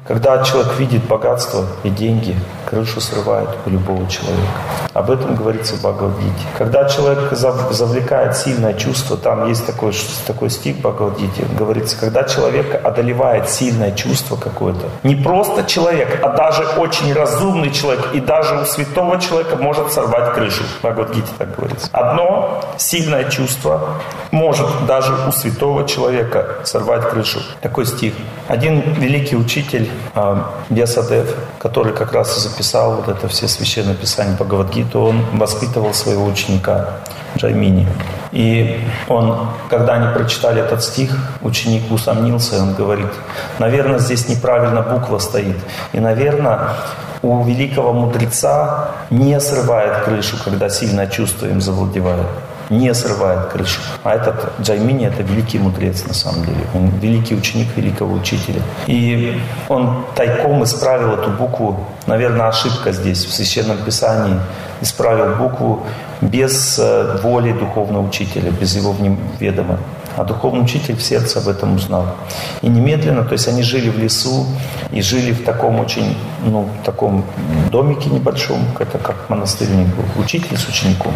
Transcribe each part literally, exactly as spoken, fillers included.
Когда человек видит богатство и деньги, крышу срывает у любого человека. Об этом говорится в Бхагавад-гите. Когда человек завлекает сильное чувство, там есть такой, такой стих в Бхагавад-гите, говорится, когда человека одолевает сильное чувство какое-то, не просто человек, а даже очень разумный человек, и даже у святого человека может сорвать крышу. В Бхагавад-гите так говорится. Одно сильное чувство может даже у святого человека сорвать крышу. Такой стих. Один великий учитель Вьясадев, который как раз и записал вот это все священные писания Бхагавад-гиту, он воспитывал своего ученика Джаймини. И он, когда они прочитали этот стих, ученик усомнился, и он говорит, наверное, здесь неправильно буква стоит. И, наверное, у великого мудреца не срывает крышу, когда сильное чувство им завладевает. Не срывает крышу. А этот Джаймини — это великий мудрец на самом деле. Он великий ученик великого учителя. И он тайком исправил эту букву. Наверное, ошибка здесь в Священном Писании. Исправил букву без воли духовного учителя, без его ведома. А духовный учитель в сердце об этом узнал. И немедленно, то есть они жили в лесу и жили в таком очень, ну, таком домике небольшом, это как монастырь был, учитель с учеником.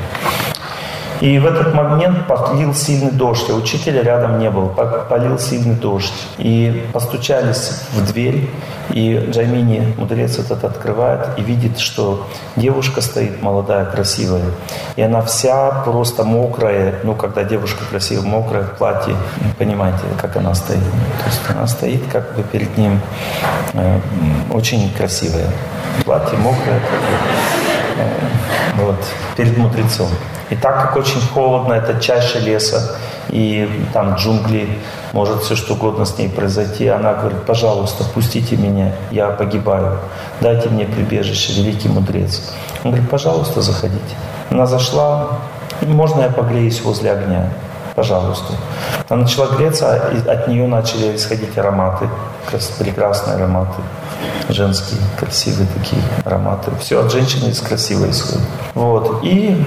И в этот момент полил сильный дождь, а учителя рядом не было. Полил сильный дождь. И постучались в дверь, и Джаймини, мудрец этот, открывает и видит, что девушка стоит молодая, красивая. И она вся просто мокрая. Ну, когда девушка красивая, мокрая в платье, понимаете, как она стоит. То есть она стоит как бы перед ним э, очень красивая. Платье мокрое, как бы, э, вот, перед мудрецом. И так как очень холодно, это чаще леса, и там джунгли, может все что угодно с ней произойти, она говорит, пожалуйста, пустите меня, я погибаю, дайте мне прибежище, великий мудрец. Он говорит, пожалуйста, заходите. Она зашла, можно я погреюсь возле огня? Пожалуйста. Она начала греться, и от нее начали исходить ароматы, прекрасные ароматы, женские, красивые такие ароматы. Все от женщины из красивой исходит. Вот. И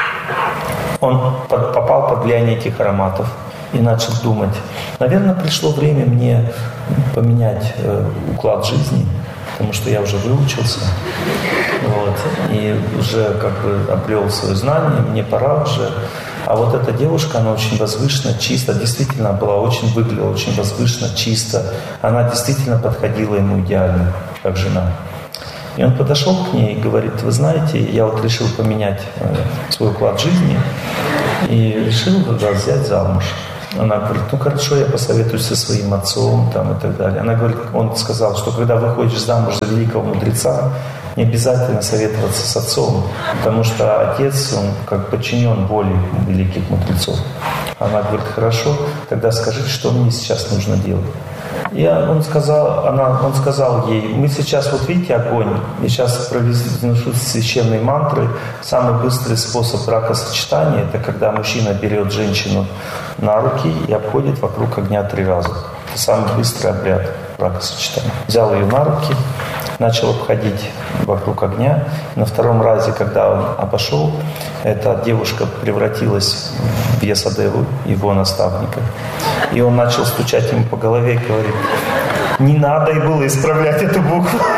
он попал под влияние этих ароматов и начал думать, наверное, пришло время мне поменять э, уклад жизни, потому что я уже выучился, вот, и уже как бы обрел свое знание, мне пора уже. А вот эта девушка, она очень возвышенно, чисто, действительно была очень, выглядела очень возвышенно, чисто. Она действительно подходила ему идеально, как жена. И он подошел к ней и говорит, вы знаете, я вот решил поменять э, свой уклад жизни и решил вас взять замуж. Она говорит, ну хорошо, я посоветуюсь со своим отцом там, и так далее. Она говорит, он сказал, что когда выходишь замуж за великого мудреца, не обязательно советоваться с отцом, потому что отец, он как подчинен воле великих мудрецов. Она говорит, хорошо, тогда скажите, что мне сейчас нужно делать. И он сказал, она, он сказал ей, мы сейчас, вот видите, огонь, я сейчас произношу священные мантры. Самый быстрый способ бракосочетания — это когда мужчина берет женщину на руки и обходит вокруг огня три раза. Это самый быстрый обряд бракосочетания. Взял ее на руки, начал обходить вокруг огня. На втором разе, когда он обошел, эта девушка превратилась в Вьясадеву, его наставника. И он начал стучать ему по голове и говорит, не надо и было исправлять эту букву.